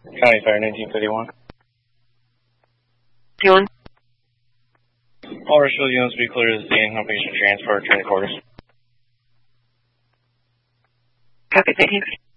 County Fire 1951. Doing? All Rushville units be clear to the scene. No patient transfer. Turn quarters. Copy, 19.